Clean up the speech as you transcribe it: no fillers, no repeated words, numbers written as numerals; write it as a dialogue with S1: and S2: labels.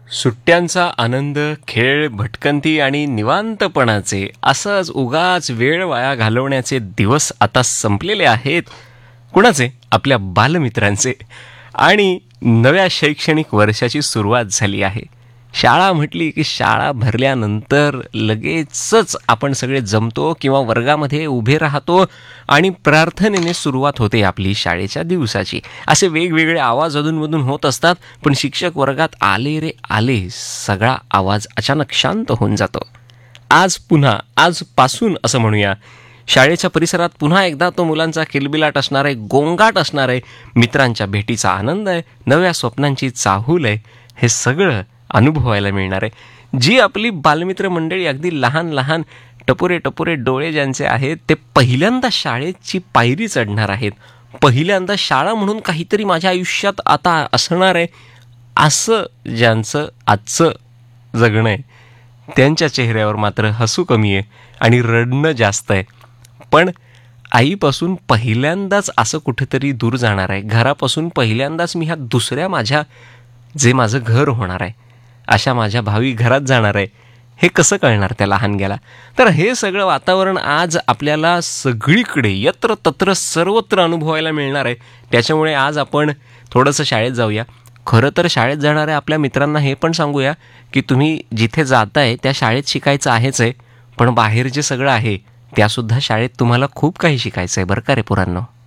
S1: सुट्ट्यांचा आनंद, खेळ, भटकंती आणि निवांतपणाचे असंच उगाच वेळ वाया घालवण्याचे दिवस आता संपलेले आहेत. कुणाचे? आपल्या बालमित्रांचे. आणि नव्या शैक्षणिक वर्षाची सुरुवात झाली आहे. शाळा म्हटली की शाळा भरल्यानंतर लगेचच आपण सगळे जमतो किंवा वर्गामध्ये उभे राहतो आणि प्रार्थनेने सुरुवात होते आपली शाळेच्या दिवसाची. असे वेगवेगळे आवाज अधूनमधून होत असतात, पण शिक्षक वर्गात आले रे आले, सगळा आवाज अचानक शांत होऊन जातो. आजपासून असं म्हणूया, शाळेच्या परिसरात पुन्हा एकदा तो मुलांचा किलबिलाट असणार आहे, गोंगाट असणार आहे, मित्रांच्या भेटीचा आनंद आहे, नव्या स्वप्नांची चाहूल आहे. हे सगळं अनुभवायला मिळणार आहे. जी आपली बालमित्र मंडळी अगदी लहान लहान टपोरे टपोरे डोळे ज्यांचे आहेत, ते पहिल्यांदा शाळेची पायरी चढणार आहेत. पहिल्यांदा शाळा म्हणून काहीतरी माझ्या आयुष्यात आता असणार आहे, असं ज्यांचं आजचं जगणं आहे, त्यांच्या चेहऱ्यावर मात्र हसू कमी आहे आणि रडणं जास्त आहे. पण आईपासून पहिल्यांदाच असं कुठेतरी दूर जाणार आहे, घरापासून पहिल्यांदाच मी ह्या दुसऱ्या जे माझं घर होणार आहे, अशा माझ्या भावी घरात जाणार आहे. हे कसं कळणार त्या लहानग्याला? तर हे सगळं वातावरण आज आपल्याला सगळीकडे यत्र तत्र सर्वत्र अनुभवायला मिळणार आहे. त्याच्यामुळे आज आपण थोडंसं शाळेत जाऊया. खरं तर शाळेत जाणाऱ्या आपल्या मित्रांना हे पण सांगूया की तुम्ही जिथे जाताय त्या शाळेत शिकायचं आहेच आहे, पण बाहेर जे सगळं आहे त्यासुद्धा शाळेत तुम्हाला खूप काही शिकायचं आहे बरं का रे पोरांनो.